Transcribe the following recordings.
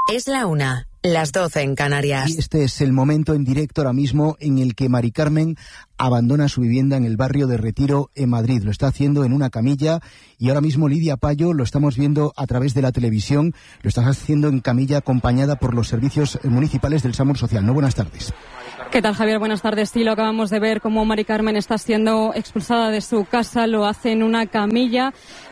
Es la 1, las 12 en Canarias. Y este es el momento en directo ahora mismo en el que Mari Carmen abandona su vivienda en el barrio de Retiro, en Madrid. Lo está haciendo en una camilla y ahora mismo Lidia Payo lo estamos viendo a través de la televisión. Lo está haciendo en camilla acompañada por los servicios municipales del SAMUR Social. ¿No? Buenas tardes. ¿Qué tal, Javier? Buenas tardes. Sí, lo acabamos de ver cómo Mari Carmen está siendo expulsada de su casa. Lo hace en una camilla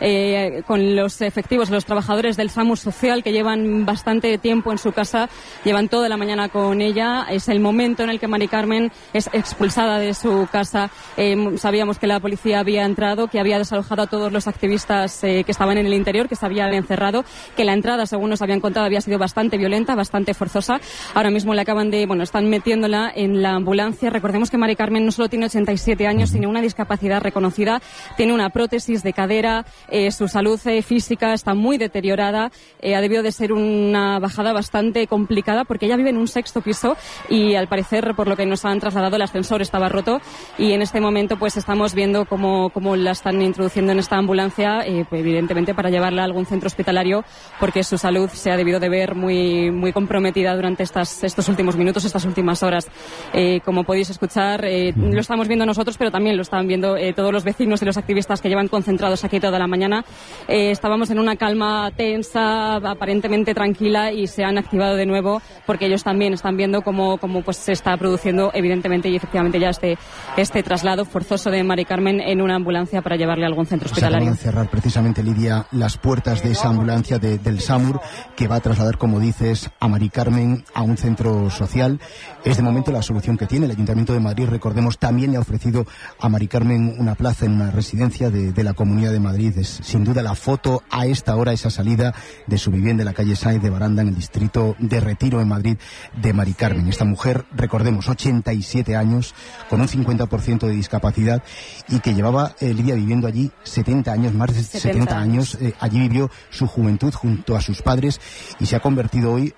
con los efectivos, los trabajadores del SAMUR Social que llevan bastante tiempo en su casa, llevan toda la mañana con ella. Es el momento en el que Mari Carmen es expulsada de su casa. Sabíamos que la policía había entrado, que había desalojado a todos los activistas que estaban en el interior, que se habían encerrado, que la entrada, según nos habían contado, había sido bastante violenta, bastante forzosa. Ahora mismo le están metiéndola en la ambulancia. Recordemos que Mari Carmen no solo tiene 87 años, sino una discapacidad reconocida. Tiene una prótesis de cadera, su salud física está muy deteriorada. Ha debido de ser una bajada bastante complicada porque ella vive en un 6º piso y al parecer, por lo que nos han trasladado, el ascensor estaba roto y en este momento pues estamos viendo cómo la están introduciendo en esta ambulancia, pues, evidentemente para llevarla a algún centro hospitalario porque su salud se ha debido de ver muy, muy comprometida durante estos últimos minutos, estas últimas horas. Como podéis escuchar, lo estamos viendo nosotros, pero también lo están viendo todos los vecinos y los activistas que llevan concentrados aquí toda la mañana. Estábamos en una calma tensa, aparentemente tranquila, y se han activado de nuevo porque ellos también están viendo cómo pues se está produciendo evidentemente y efectivamente ya este traslado forzoso de Mari Carmen en una ambulancia para llevarle a algún centro hospitalario. Se acaban de cerrar precisamente, Lidia, las puertas de esa ambulancia del SAMUR que va a trasladar, como dices, a Mari Carmen a un centro social. Es de momento la solución que tiene. El Ayuntamiento de Madrid, recordemos, también le ha ofrecido a Mari Carmen una plaza en una residencia de la Comunidad de Madrid. Es sin duda la foto a esta hora, esa salida de su vivienda en la calle Sáenz de Baranda, en el distrito de Retiro, en Madrid, de Mari Carmen. Esta mujer, recordemos, 87 años, con un 50% de discapacidad y que llevaba, Lidia, viviendo allí 70 años, más de 70 años. Allí vivió su juventud junto a sus padres y se ha convertido hoy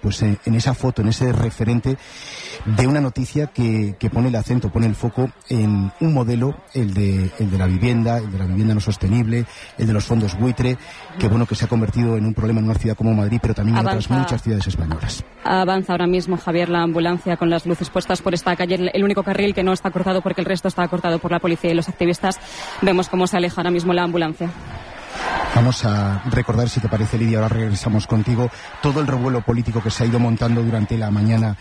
en esa foto, en ese referente de una noticia que pone el acento, pone el foco en un modelo, el de la vivienda no sostenible, el de los fondos buitre, que se ha convertido en un problema en una ciudad como Madrid, pero también en otras muchas ciudades españolas. Avanza ahora mismo, Javier, la ambulancia con las luces puestas por esta calle, el único carril que no está cortado porque el resto está cortado por la policía y los activistas. Vemos cómo se aleja ahora mismo la ambulancia. Vamos a recordar, si te parece, Lidia, ahora regresamos contigo, todo el revuelo político que se ha ido montando durante la mañana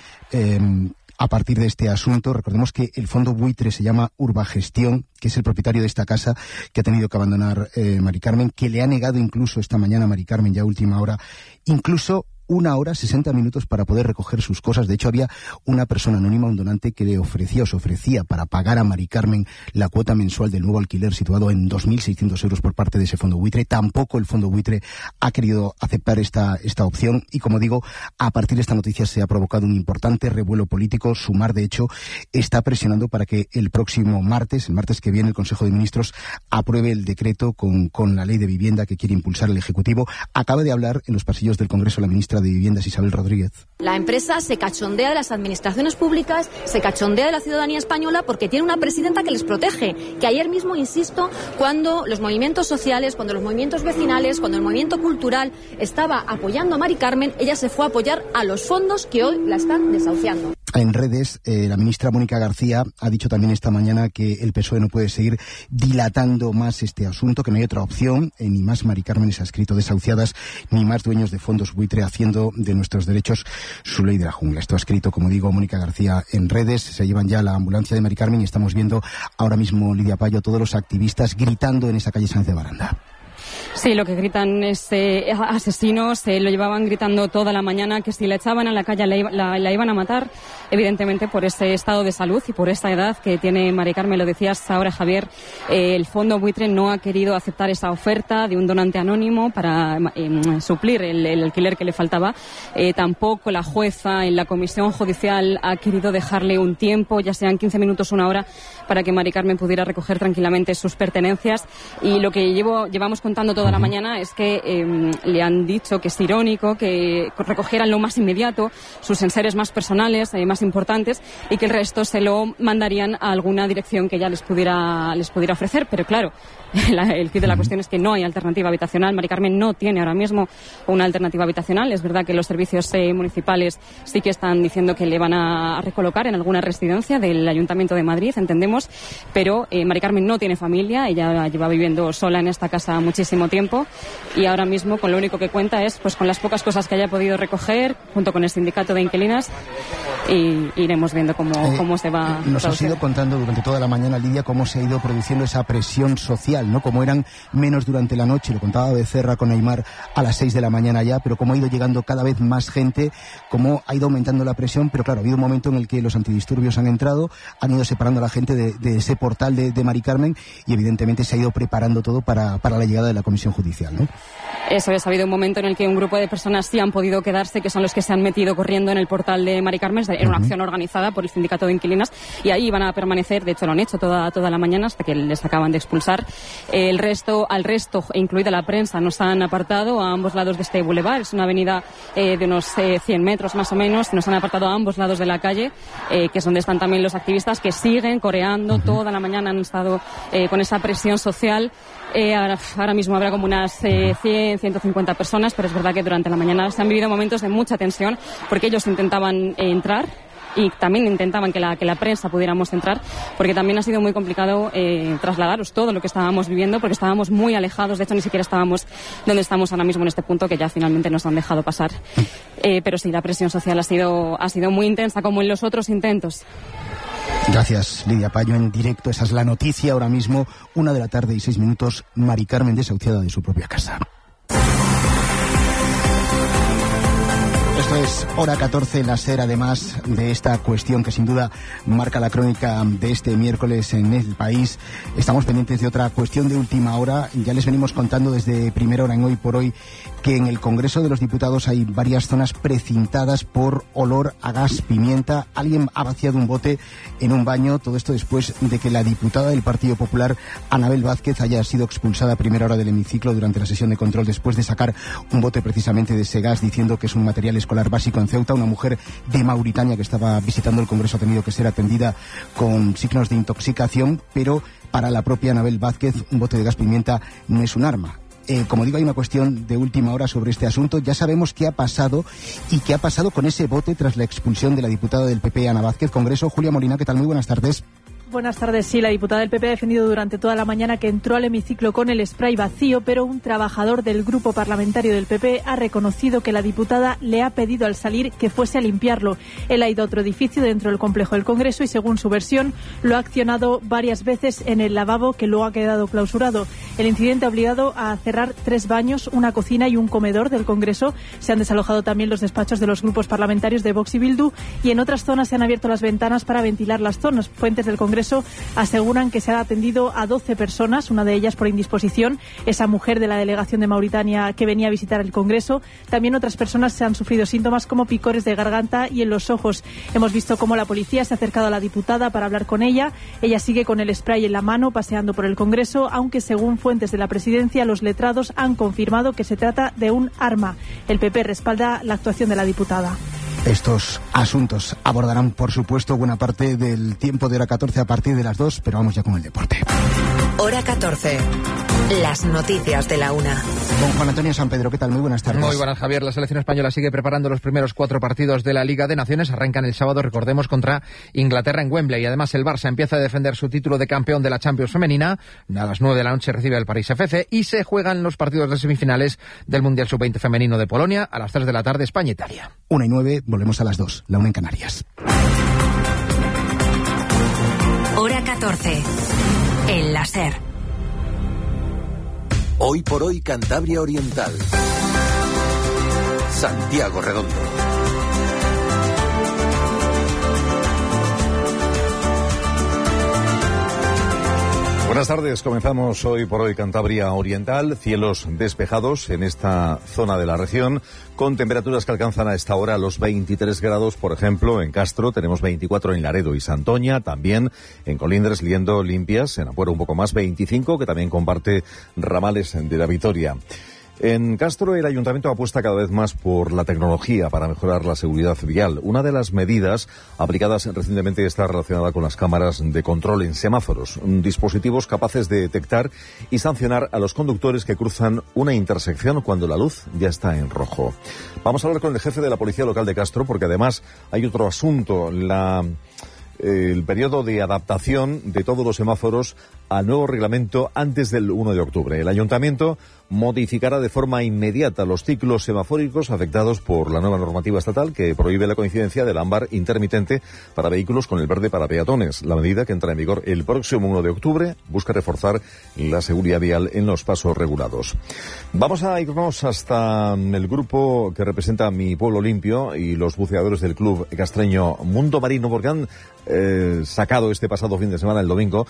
a partir de este asunto. Recordemos que el fondo buitre se llama Urbagestión, que es el propietario de esta casa que ha tenido que abandonar Mari Carmen, que le ha negado incluso esta mañana a Mari Carmen, ya a última hora, incluso 1 hora 60 minutos para poder recoger sus cosas. De hecho, había una persona anónima, un donante, que le ofrecía para pagar a Mari Carmen la cuota mensual del nuevo alquiler situado en 2.600 euros por parte de ese fondo buitre. Tampoco el fondo buitre ha querido aceptar esta opción y, como digo, a partir de esta noticia se ha provocado un importante revuelo político. Sumar, de hecho, está presionando para que el próximo martes, el martes que viene, el Consejo de Ministros apruebe el decreto con la ley de vivienda que quiere impulsar el Ejecutivo. Acaba de hablar en los pasillos del Congreso la ministra de Viviendas, Isabel Rodríguez. La empresa se cachondea de las administraciones públicas, se cachondea de la ciudadanía española porque tiene una presidenta que les protege. Que ayer mismo, insisto, cuando los movimientos sociales, cuando los movimientos vecinales, cuando el movimiento cultural estaba apoyando a Mari Carmen, ella se fue a apoyar a los fondos que hoy la están desahuciando. En redes, la ministra Mónica García ha dicho también esta mañana que el PSOE no puede seguir dilatando más este asunto, que no hay otra opción, ni más Mari Carmen, se ha escrito, desahuciadas, ni más dueños de fondos buitre haciendo de nuestros derechos su ley de la jungla. Esto ha escrito, como digo, Mónica García en redes. Se llevan ya la ambulancia de Mari Carmen y estamos viendo ahora mismo, Lidia Payo, a todos los activistas gritando en esa calle Sáenz de Baranda. Sí, lo que gritan es asesinos, lo llevaban gritando toda la mañana, que si la echaban a la calle la iban a matar, evidentemente por ese estado de salud y por esa edad que tiene Mari Carmen. Lo decías ahora, Javier, el fondo buitre no ha querido aceptar esa oferta de un donante anónimo para suplir el alquiler que le faltaba. Tampoco la jueza en la comisión judicial ha querido dejarle un tiempo, ya sean 15 minutos, 1 hora, para que Mari Carmen pudiera recoger tranquilamente sus pertenencias. Y lo que llevamos contando toda la mañana es que le han dicho que es irónico que recogieran lo más inmediato, sus enseres más personales, más importantes, y que el resto se lo mandarían a alguna dirección que ya les pudiera ofrecer. Pero claro, el kit de la cuestión es que no hay alternativa habitacional. Mari Carmen no tiene ahora mismo una alternativa habitacional. Es verdad que los servicios municipales sí que están diciendo que le van a recolocar en alguna residencia del Ayuntamiento de Madrid, entendemos, pero Mari Carmen no tiene familia. Ella lleva viviendo sola en esta casa muchísimo tiempo y ahora mismo con lo único que cuenta es pues con las pocas cosas que haya podido recoger junto con el sindicato de inquilinas, y iremos viendo cómo se va. Nos has ido contando durante toda la mañana, Lidia, cómo se ha ido produciendo esa presión social, ¿no? Como eran menos durante la noche, lo contaba Becerra con Aimar a las 6 de la mañana ya, pero cómo ha ido llegando cada vez más gente, cómo ha ido aumentando la presión, pero claro, ha habido un momento en el que los antidisturbios han entrado, han ido separando a la gente de ese portal de Mari Carmen y evidentemente se ha ido preparando todo para la llegada de la comisión judicial, ¿no? Eso es, ha habido un momento en el que un grupo de personas sí han podido quedarse, que son los que se han metido corriendo en el portal de Mari Carmen, en una acción organizada por el sindicato de inquilinas, y ahí van a permanecer, de hecho lo han hecho toda la mañana hasta que les acaban de expulsar. Al resto, incluida la prensa, nos han apartado a ambos lados de este bulevar. Es una avenida de unos 100 metros más o menos. Nos han apartado a ambos lados de la calle, que es donde están también los activistas que siguen coreando. Toda la mañana han estado con esa presión social. Ahora mismo habrá como unas 150 personas, pero es verdad que durante la mañana se han vivido momentos de mucha tensión porque ellos intentaban entrar y también intentaban que la prensa pudiéramos entrar, porque también ha sido muy complicado trasladaros todo lo que estábamos viviendo, porque estábamos muy alejados. De hecho, ni siquiera estábamos donde estamos ahora mismo en este punto, que ya finalmente nos han dejado pasar. Pero sí, la presión social ha sido muy intensa, como en los otros intentos. Gracias, Lidia Payo, en directo. Esa es la noticia ahora mismo, 1:06 p.m, Mari Carmen desahuciada de su propia casa. Esto es Hora 14, la SER, además de esta cuestión que sin duda marca la crónica de este miércoles en El País. Estamos pendientes de otra cuestión de última hora. Ya les venimos contando desde primera hora en Hoy por Hoy que en el Congreso de los Diputados hay varias zonas precintadas por olor a gas pimienta. Alguien ha vaciado un bote en un baño. Todo esto después de que la diputada del Partido Popular, Anabel Vázquez, haya sido expulsada a primera hora del hemiciclo durante la sesión de control después de sacar un bote precisamente de ese gas, diciendo que es un material escolar básico en Ceuta. Una mujer de Mauritania que estaba visitando el Congreso ha tenido que ser atendida con signos de intoxicación, pero para la propia Anabel Vázquez un bote de gas pimienta no es un arma. Como digo, hay una cuestión de última hora sobre este asunto. Ya sabemos qué ha pasado y qué ha pasado con ese bote tras la expulsión de la diputada del PP, Ana Vázquez. Congreso, Julia Molina, ¿qué tal? Muy buenas tardes. Buenas tardes. Sí, la diputada del PP ha defendido durante toda la mañana que entró al hemiciclo con el spray vacío, pero un trabajador del grupo parlamentario del PP ha reconocido que la diputada le ha pedido al salir que fuese a limpiarlo. Él ha ido a otro edificio dentro del complejo del Congreso y, según su versión, lo ha accionado varias veces en el lavabo, que luego ha quedado clausurado. El incidente ha obligado a cerrar 3 baños, una cocina y un comedor del Congreso. Se han desalojado también los despachos de los grupos parlamentarios de Vox y Bildu, y en otras zonas se han abierto las ventanas para ventilar las zonas. Fuentes del Congreso aseguran que se ha atendido a 12 personas, una de ellas por indisposición, esa mujer de la delegación de Mauritania que venía a visitar el Congreso. También otras personas se han sufrido síntomas como picores de garganta y en los ojos. Hemos visto cómo la policía se ha acercado a la diputada para hablar con ella. Ella sigue con el spray en la mano paseando por el Congreso, aunque según fuentes de la presidencia, los letrados han confirmado que se trata de un arma. El PP respalda la actuación de la diputada. Estos asuntos abordarán, por supuesto, buena parte del tiempo de Hora 14 a partir de las 2, pero vamos ya con el deporte. Hora 14. Las noticias de la una. Don Juan Antonio San Pedro, ¿qué tal? Muy buenas tardes. Muy buenas, Javier. La selección española sigue preparando los primeros 4 partidos de la Liga de Naciones. Arrancan el sábado, recordemos, contra Inglaterra en Wembley. Y además el Barça empieza a defender su título de campeón de la Champions femenina. A las 9 de la noche recibe al París FC y se juegan los partidos de semifinales del Mundial Sub-20 femenino de Polonia. A las 3 de la tarde, España-Italia. 1:09, volvemos a las 2, la 1 en Canarias. Hora 14. En la SER. Hoy por hoy, Cantabria Oriental. Santiago Redondo. Buenas tardes, comenzamos hoy por hoy Cantabria Oriental, cielos despejados en esta zona de la región, con temperaturas que alcanzan a esta hora los 23 grados, por ejemplo, en Castro, tenemos 24 en Laredo y Santoña, también en Colindres, Liendo, Limpias, en Ampuero un poco más, 25, que también comparte Ramales de la Vitoria. En Castro, el ayuntamiento apuesta cada vez más por la tecnología para mejorar la seguridad vial. Una de las medidas aplicadas recientemente está relacionada con las cámaras de control en semáforos, dispositivos capaces de detectar y sancionar a los conductores que cruzan una intersección cuando la luz ya está en rojo. Vamos a hablar con el jefe de la Policía Local de Castro, porque además hay otro asunto, el periodo de adaptación de todos los semáforos al nuevo reglamento antes del 1 de octubre. El ayuntamiento modificará de forma inmediata los ciclos semafóricos afectados por la nueva normativa estatal que prohíbe la coincidencia del ámbar intermitente para vehículos con el verde para peatones. La medida, que entra en vigor el próximo 1 de octubre, busca reforzar la seguridad vial en los pasos regulados. Vamos a irnos hasta el grupo que representa Mi Pueblo Limpio y los buceadores del club castreño Mundo Marino, porque han sacado este pasado fin de semana, el domingo,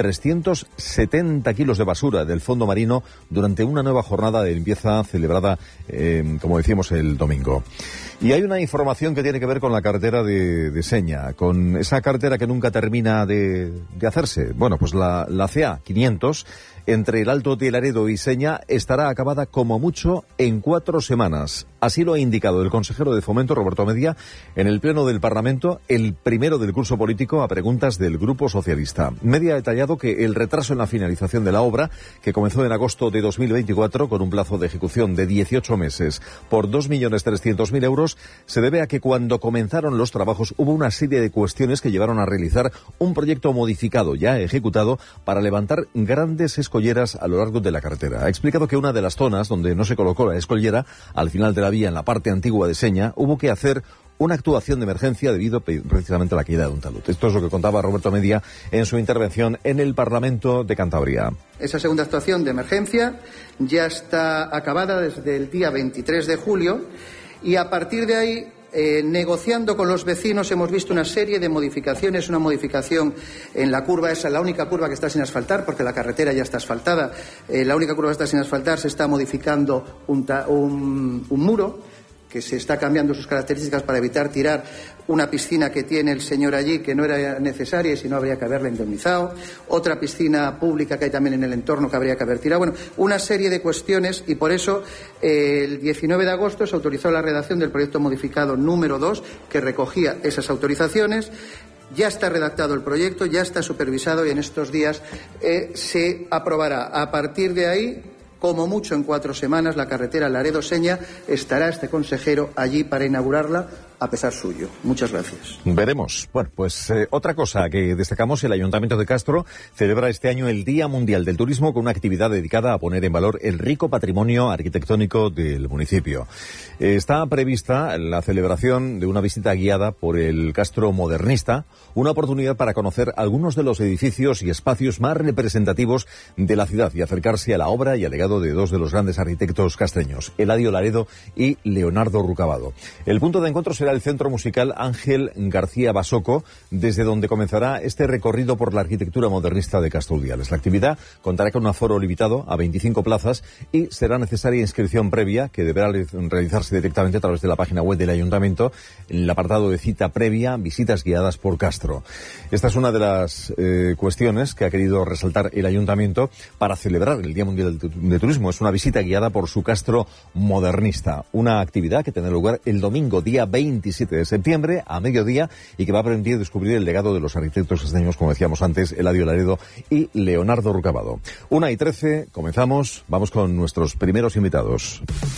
370 kilos de basura del fondo marino durante una nueva jornada de limpieza celebrada, como decíamos, el domingo. Y hay una información que tiene que ver con la carretera de Seña, con esa carretera que nunca termina de hacerse. Bueno, pues la CA 500, entre el Alto de Laredo y Seña, estará acabada como mucho en 4 semanas. Así lo ha indicado el consejero de Fomento, Roberto Media, en el Pleno del Parlamento, el primero del curso político, a preguntas del Grupo Socialista. Media ha detallado que el retraso en la finalización de la obra, que comenzó en agosto de 2024 con un plazo de ejecución de 18 meses por 2.300.000 euros, se debe a que cuando comenzaron los trabajos hubo una serie de cuestiones que llevaron a realizar un proyecto modificado, ya ejecutado, para levantar grandes escolleras a lo largo de la carretera. Ha explicado que una de las zonas donde no se colocó la escollera, al final de la vía, en la parte antigua de Seña, hubo que hacer una actuación de emergencia debido precisamente a la caída de un talud. Esto es lo que contaba Roberto Media en su intervención en el Parlamento de Cantabria. Esa segunda actuación de emergencia ya está acabada desde el día 23 de julio y a partir de ahí, negociando con los vecinos, hemos visto una serie de modificaciones. Una modificación en la curva, esa es la única curva que está sin asfaltar, porque la carretera ya está asfaltada. La única curva que está sin asfaltar, se está modificando un muro que se está cambiando sus características para evitar tirar una piscina que tiene el señor allí, que no era necesaria y si no habría que haberla indemnizado. Otra piscina pública que hay también en el entorno que habría que haber tirado. Bueno, una serie de cuestiones, y por eso el 19 de agosto se autorizó la redacción del proyecto modificado número 2 que recogía esas autorizaciones. Ya está redactado el proyecto, ya está supervisado y en estos días se aprobará. A partir de ahí, como mucho en 4 semanas, la carretera Laredo-Seña, estará este consejero allí para inaugurarla, a pesar suyo. Muchas gracias. Veremos. Bueno, pues otra cosa que destacamos: el Ayuntamiento de Castro celebra este año el Día Mundial del Turismo con una actividad dedicada a poner en valor el rico patrimonio arquitectónico del municipio. Está prevista la celebración de una visita guiada por el Castro Modernista, una oportunidad para conocer algunos de los edificios y espacios más representativos de la ciudad y acercarse a la obra y al legado de 2 de los grandes arquitectos castreños, Eladio Laredo y Leonardo Rucabado. El punto de encuentro será el Centro Musical Ángel García Basoco, desde donde comenzará este recorrido por la arquitectura modernista de Castro Urdiales. La actividad contará con un aforo limitado a 25 plazas y será necesaria inscripción previa, que deberá realizarse directamente a través de la página web del Ayuntamiento, en el apartado de cita previa, visitas guiadas por Castro. Esta es una de las cuestiones que ha querido resaltar el Ayuntamiento para celebrar el Día Mundial de Turismo. Es una visita guiada por su Castro Modernista, una actividad que tendrá lugar el domingo, día 27 de septiembre, a mediodía, y que va a permitir descubrir el legado de los arquitectos castreños, como decíamos antes, Eladio Laredo y Leonardo Rucabado. 1:13, comenzamos, vamos con nuestros primeros invitados.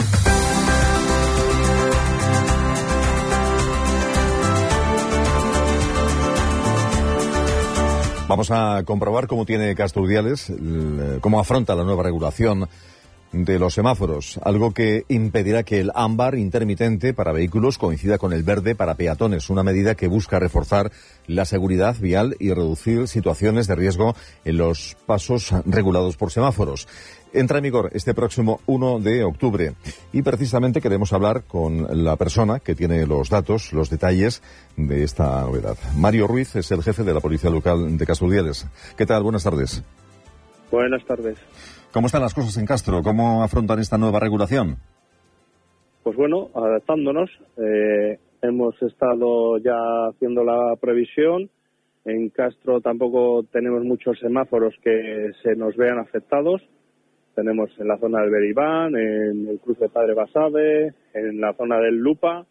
Vamos a comprobar cómo tiene Castro Urdiales, cómo afronta la nueva regulación de los semáforos, algo que impedirá que el ámbar intermitente para vehículos coincida con el verde para peatones, una medida que busca reforzar la seguridad vial y reducir situaciones de riesgo en los pasos regulados por semáforos. Entra en vigor este próximo 1 de octubre y precisamente queremos hablar con la persona que tiene los datos, los detalles de esta novedad. Mario Ruiz es el jefe de la Policía Local de Castro Urdiales. ¿Qué tal? Buenas tardes. Buenas tardes. ¿Cómo están las cosas en Castro? ¿Cómo afrontan esta nueva regulación? Pues bueno, adaptándonos. Hemos estado ya haciendo la previsión. En Castro tampoco tenemos muchos semáforos que se nos vean afectados. Tenemos en la zona del Beribán, en el cruce Padre Basabe, en la zona del Lupa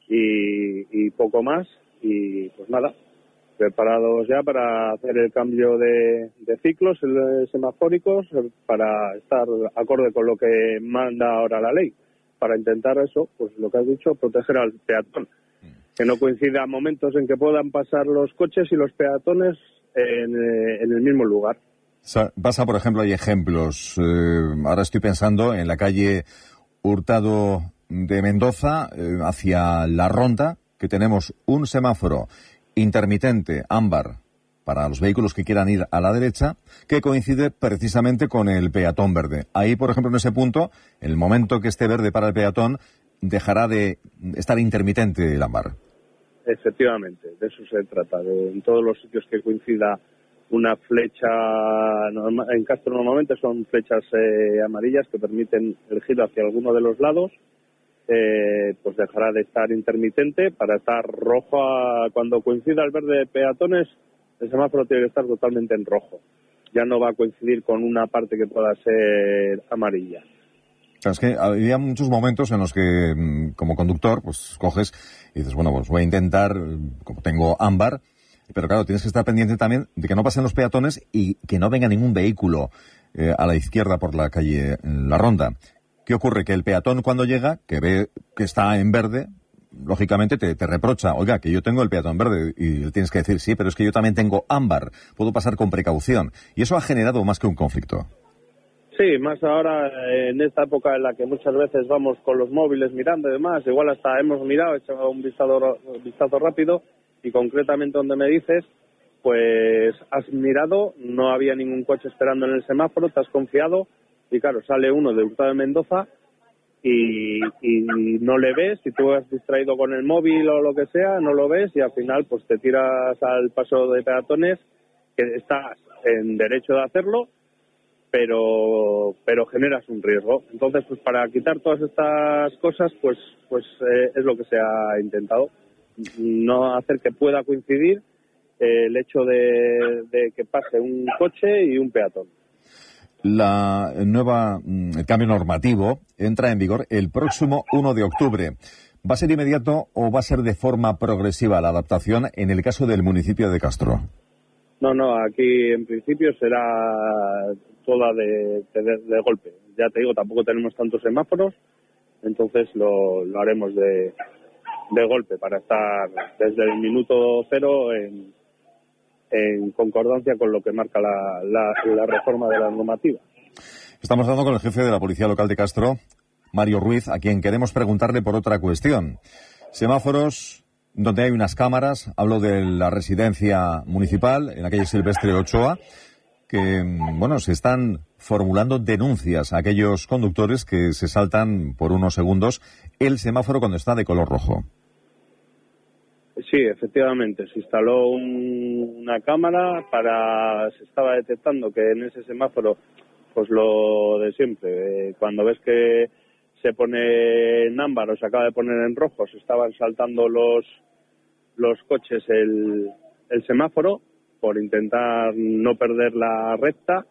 y poco más. Y pues nada, preparados ya para hacer el cambio de ciclos semafóricos para estar acorde con lo que manda ahora la ley. Para intentar eso, pues lo que has dicho, proteger al peatón. Que no coincida momentos en que puedan pasar los coches y los peatones en el mismo lugar. Pasa, por ejemplo, hay ejemplos. Ahora estoy pensando en la calle Hurtado de Mendoza, hacia La Ronda, que tenemos un semáforo intermitente, ámbar, para los vehículos que quieran ir a la derecha, que coincide precisamente con el peatón verde. Ahí, por ejemplo, en ese punto, en el momento que esté verde para el peatón, dejará de estar intermitente el ámbar. Efectivamente, de eso se trata. En todos los sitios que coincida una flecha, en Castro normalmente son flechas amarillas que permiten el giro hacia alguno de los lados, pues dejará de estar intermitente para estar rojo. Cuando coincida el verde de peatones, el semáforo tiene que estar totalmente en rojo. Ya no va a coincidir con una parte que pueda ser amarilla. Claro, es que había muchos momentos en los que, como conductor, pues coges y dices, bueno, pues voy a intentar, como tengo ámbar, pero claro, tienes que estar pendiente también de que no pasen los peatones y que no venga ningún vehículo a la izquierda por la calle La Ronda. ¿Qué ocurre? Que el peatón cuando llega, que ve que está en verde, lógicamente te reprocha, oiga, que yo tengo el peatón verde, y le tienes que decir, sí, pero es que yo también tengo ámbar, puedo pasar con precaución. Y eso ha generado más que un conflicto. Sí, más ahora en esta época en la que muchas veces vamos con los móviles mirando y demás, igual hasta hemos mirado, echado un vistazo rápido y concretamente donde me dices, pues has mirado, no había ningún coche esperando en el semáforo, te has confiado y claro, sale uno de Hurtado de Mendoza y no le ves, si tú has distraído con el móvil o lo que sea, no lo ves y al final pues te tiras al paso de peatones que estás en derecho de hacerlo, pero generas un riesgo. Entonces, pues para quitar todas estas cosas, pues es lo que se ha intentado. No hacer que pueda coincidir el hecho de que pase un coche y un peatón. El cambio normativo entra en vigor el próximo 1 de octubre. ¿Va a ser inmediato o va a ser de forma progresiva la adaptación en el caso del municipio de Castro? No, aquí en principio será toda de golpe. Ya te digo, tampoco tenemos tantos semáforos, entonces lo haremos de golpe para estar desde el minuto cero en concordancia con lo que marca la reforma de la normativa. Estamos hablando con el jefe de la Policía Local de Castro, Mario Ruiz, a quien queremos preguntarle por otra cuestión. Semáforos donde hay unas cámaras, hablo de la residencia municipal en la calle Silvestre Ochoa, que, bueno, se están formulando denuncias a aquellos conductores que se saltan por unos segundos el semáforo cuando está de color rojo. Sí, efectivamente, se instaló una cámara se estaba detectando que en ese semáforo, pues lo de siempre, cuando ves que se pone en ámbar o se acaba de poner en rojo, se estaban saltando los coches el semáforo por intentar no perder la recta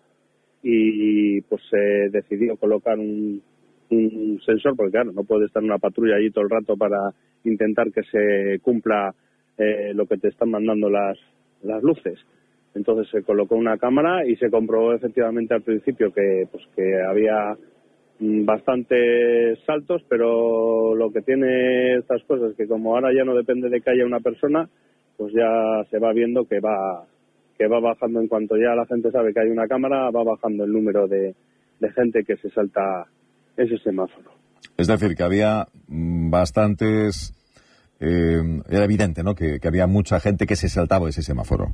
y pues se decidió colocar un sensor, porque claro, no puede estar una patrulla allí todo el rato para intentar que se cumpla lo que te están mandando las luces. Entonces se colocó una cámara y se comprobó efectivamente al principio que había bastantes saltos, pero lo que tiene estas cosas es que como ahora ya no depende de que haya una persona, pues ya se va viendo que va bajando. En cuanto ya la gente sabe que hay una cámara, va bajando el número de gente que se salta ese semáforo. Es decir, que había bastantes... era evidente, ¿no?, que había mucha gente que se saltaba ese semáforo.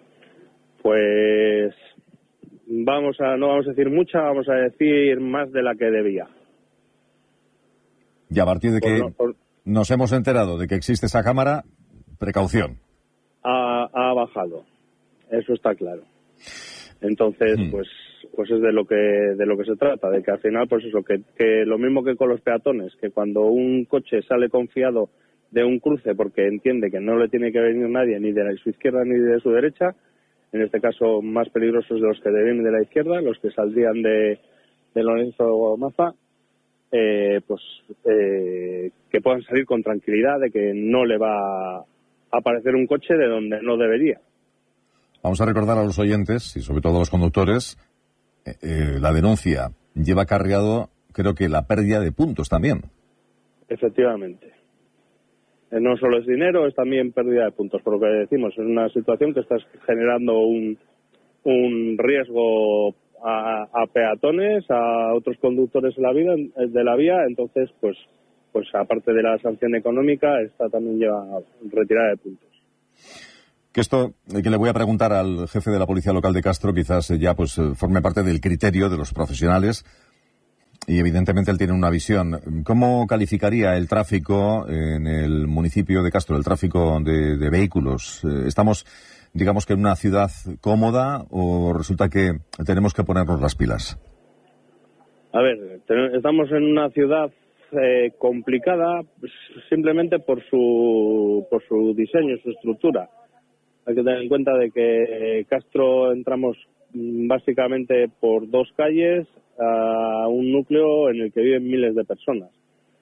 Pues no vamos a decir mucha, vamos a decir más de la que debía. Y a partir de que nos hemos enterado de que existe esa cámara, precaución. Ha bajado, eso está claro. Entonces, pues pues es de lo que se trata, de que al final, pues eso, que lo mismo que con los peatones, que cuando un coche sale confiado de un cruce porque entiende que no le tiene que venir nadie ni de su izquierda ni de su derecha, en este caso más peligrosos de los que vienen de la izquierda, los que saldrían de Lorenzo Maza, que puedan salir con tranquilidad de que no le va a aparecer un coche de donde no debería. Vamos a recordar a los oyentes y sobre todo a los conductores, la denuncia lleva acarreado, creo que la pérdida de puntos también. Efectivamente. No solo es dinero, es también pérdida de puntos, por lo que decimos, es una situación que está generando un riesgo a peatones, a otros conductores de la vía, entonces pues aparte de la sanción económica, esta también lleva retirada de puntos. Que esto que le voy a preguntar al jefe de la Policía Local de Castro quizás ya pues forme parte del criterio de los profesionales y evidentemente él tiene una visión. ¿Cómo calificaría el tráfico en el municipio de Castro, el tráfico de vehículos? ¿Estamos, digamos que en una ciudad cómoda o resulta que tenemos que ponernos las pilas? A ver, estamos en una ciudad complicada simplemente por su diseño, su estructura. Hay que tener en cuenta de que Castro entramos básicamente por dos calles a un núcleo en el que viven miles de personas.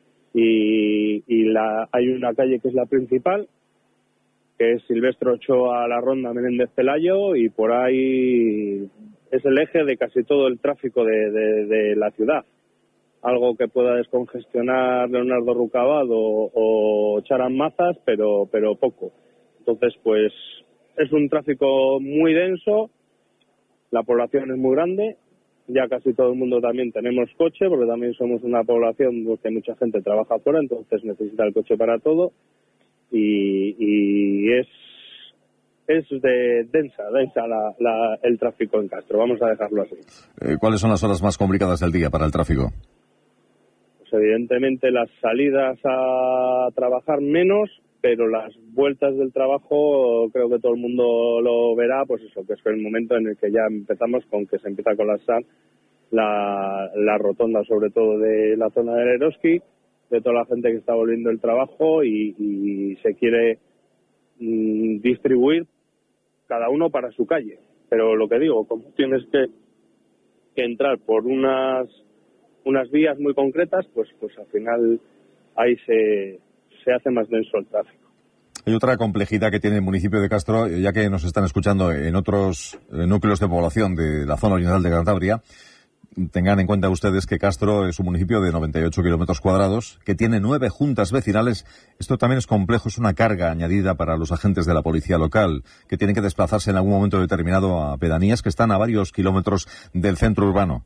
Y hay una calle que es la principal, que es Silvestre Ochoa, La Ronda, Menéndez Pelayo, y por ahí es el eje de casi todo el tráfico de la ciudad. Algo que pueda descongestionar Leonardo Rucabado o Charan Mazas, pero poco. Entonces, pues es un tráfico muy denso, la población es muy grande, ya casi todo el mundo también tenemos coche, porque también somos una población porque mucha gente trabaja fuera, entonces necesita el coche para todo, y es densa el tráfico en Castro, vamos a dejarlo así. ¿Cuáles son las horas más complicadas del día para el tráfico? Pues evidentemente las salidas a trabajar menos, pero las vueltas del trabajo creo que todo el mundo lo verá, pues eso, que es el momento en el que ya empezamos con que se empieza a colapsar la rotonda, sobre todo de la zona del Eroski, de toda la gente que está volviendo del trabajo y se quiere distribuir cada uno para su calle. Pero lo que digo, como tienes que entrar por unas vías muy concretas, pues al final ahí se hace más denso el tráfico. Hay otra complejidad que tiene el municipio de Castro, ya que nos están escuchando en otros núcleos de población de la zona oriental de Cantabria. Tengan en cuenta ustedes que Castro es un municipio de 98 kilómetros cuadrados, que tiene 9 juntas vecinales. Esto también es complejo, es una carga añadida para los agentes de la policía local, que tienen que desplazarse en algún momento determinado a pedanías que están a varios kilómetros del centro urbano.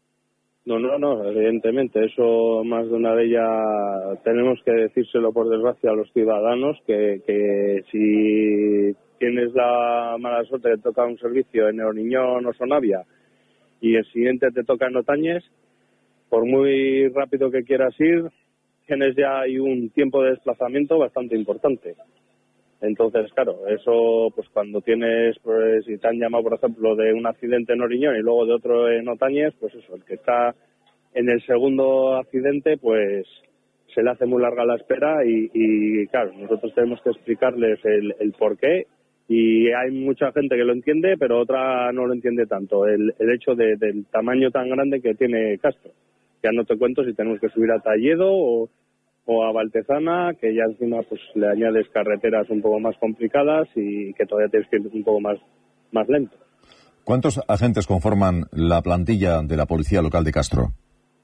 No, evidentemente, eso más de una de ellas tenemos que decírselo por desgracia a los ciudadanos, que si tienes la mala suerte de tocar un servicio en Neoriñón o Sonavia y el siguiente te toca en Otañes, por muy rápido que quieras ir, tienes ya ahí un tiempo de desplazamiento bastante importante. Entonces, claro, eso, pues cuando tienes, pues si te han llamado, por ejemplo, de un accidente en Oriñón y luego de otro en Otañes, pues eso, el que está en el segundo accidente, pues se le hace muy larga la espera y claro, nosotros tenemos que explicarles el porqué y hay mucha gente que lo entiende, pero otra no lo entiende tanto, el hecho del tamaño tan grande que tiene Castro. Ya no te cuento si tenemos que subir a Talledo o a Valtezana, que ya encima pues le añades carreteras un poco más complicadas y que todavía tienes que ir un poco más lento. ¿Cuántos agentes conforman la plantilla de la Policía Local de Castro?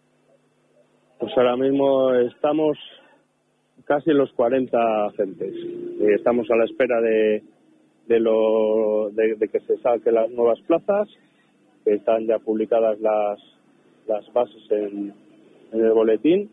Pues ahora mismo estamos casi los 40 agentes. Estamos a la espera de que se saquen las nuevas plazas, que están ya publicadas las bases en el boletín.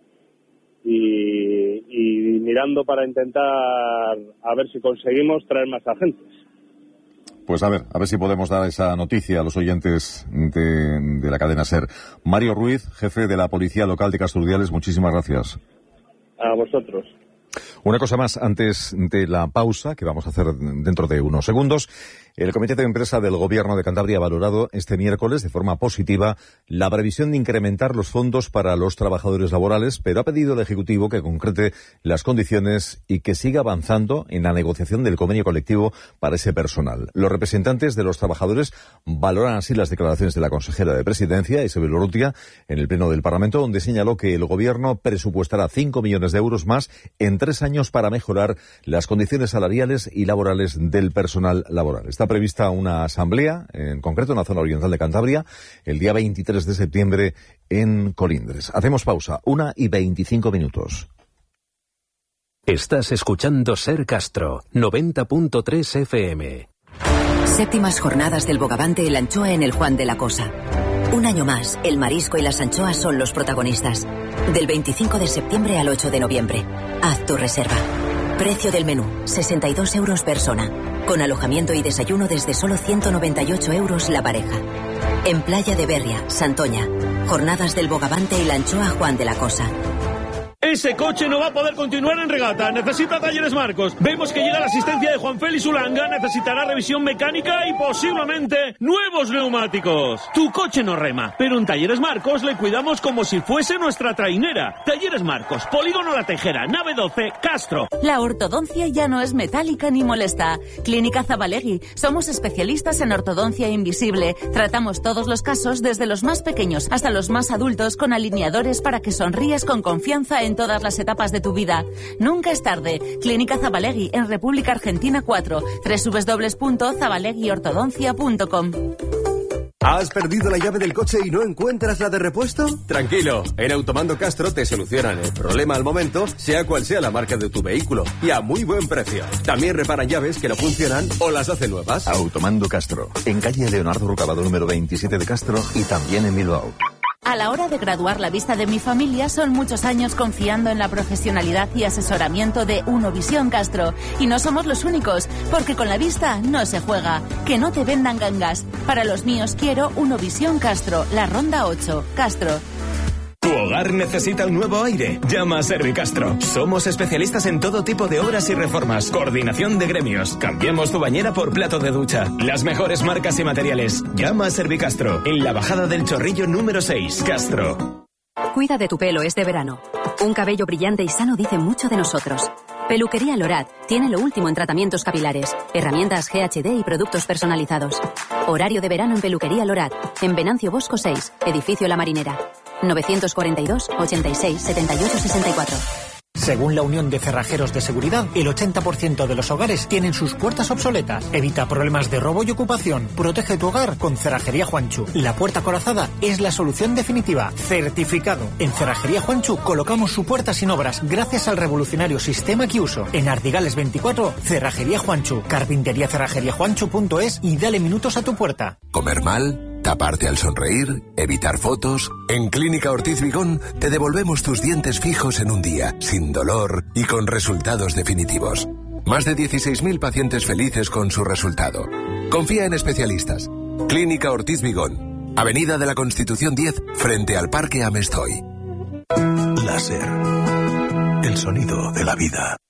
Y mirando para intentar a ver si conseguimos traer más agentes. Pues a ver si podemos dar esa noticia a los oyentes de la cadena SER. Mario Ruiz, jefe de la Policía Local de Castro Urdiales, muchísimas gracias. A vosotros. Una cosa más antes de la pausa, que vamos a hacer dentro de unos segundos. El Comité de Empresa del Gobierno de Cantabria ha valorado este miércoles de forma positiva la previsión de incrementar los fondos para los trabajadores laborales, pero ha pedido al Ejecutivo que concrete las condiciones y que siga avanzando en la negociación del convenio colectivo para ese personal. Los representantes de los trabajadores valoran así las declaraciones de la consejera de Presidencia, Isabel Urrutia, en el Pleno del Parlamento, donde señaló que el Gobierno presupuestará 5 millones de euros más en 3 años para mejorar las condiciones salariales y laborales del personal laboral. Está prevista una asamblea, en concreto en la zona oriental de Cantabria, el día 23 de septiembre en Colindres. Hacemos pausa, 1:25. Estás escuchando Ser Castro, 90.3 FM. Séptimas jornadas del Bogavante y la anchoa en el Juan de la Cosa. Un año más, el marisco y las anchoas son los protagonistas. Del 25 de septiembre al 8 de noviembre. Haz tu reserva. Precio del menú, 62 euros persona. Con alojamiento y desayuno desde solo 198 euros la pareja. En Playa de Berria, Santoña. Jornadas del Bogavante y la anchoa Juan de la Cosa. Ese coche no va a poder continuar en regata. Necesita Talleres Marcos. Vemos que llega la asistencia de Juan Félix Ulanga. Necesitará revisión mecánica y posiblemente nuevos neumáticos. Tu coche no rema, pero en Talleres Marcos le cuidamos como si fuese nuestra trainera. Talleres Marcos, Polígono La Tejera, nave 12, Castro. La ortodoncia ya no es metálica ni molesta. Clínica Zabalegui. Somos especialistas en ortodoncia invisible. Tratamos todos los casos, desde los más pequeños hasta los más adultos, con alineadores para que sonrías con confianza en todas las etapas de tu vida. Nunca es tarde. Clínica Zabalegui, en República Argentina 4. www.zabaleguiortodoncia.com. ¿Has perdido la llave del coche y no encuentras la de repuesto? Tranquilo, en Automando Castro te solucionan el problema al momento, sea cual sea la marca de tu vehículo, y a muy buen precio. También reparan llaves que no funcionan o las hacen nuevas. Automando Castro, en calle Leonardo Rucabado número 27 de Castro y también en Bilbao. A la hora de graduar la vista de mi familia son muchos años confiando en la profesionalidad y asesoramiento de Unovisión Castro. Y no somos los únicos, porque con la vista no se juega. Que no te vendan gangas. Para los míos quiero Unovisión Castro, la Ronda 8, Castro. Tu hogar necesita un nuevo aire. Llama a Servicastro. Somos especialistas en todo tipo de obras y reformas. Coordinación de gremios. Cambiamos tu bañera por plato de ducha. Las mejores marcas y materiales. Llama a Servicastro. En la bajada del Chorrillo número 6, Castro. Cuida de tu pelo este verano. Un cabello brillante y sano dice mucho de nosotros. Peluquería Lorat tiene lo último en tratamientos capilares, herramientas GHD y productos personalizados. Horario de verano en Peluquería Lorat, en Venancio Bosco 6, Edificio La Marinera. 942 86 78 64. Según la Unión de Cerrajeros de Seguridad, el 80% de los hogares tienen sus puertas obsoletas. Evita problemas de robo y ocupación. Protege tu hogar con Cerrajería Juanchu. La puerta corazada es la solución definitiva. Certificado. En Cerrajería Juanchu colocamos su puerta sin obras gracias al revolucionario sistema Kiuso. En Ardigales 24, Cerrajería Juanchu. Carpintería-cerrajeríajuanchu.es y dale minutos a tu puerta. ¿Comer mal? ¿Taparte al sonreír? ¿Evitar fotos? En Clínica Ortiz Vigón te devolvemos tus dientes fijos en un día, sin dolor y con resultados definitivos. Más de 16.000 pacientes felices con su resultado. Confía en especialistas. Clínica Ortiz Vigón, Avenida de la Constitución 10, frente al Parque Amestoy. Láser. El sonido de la vida.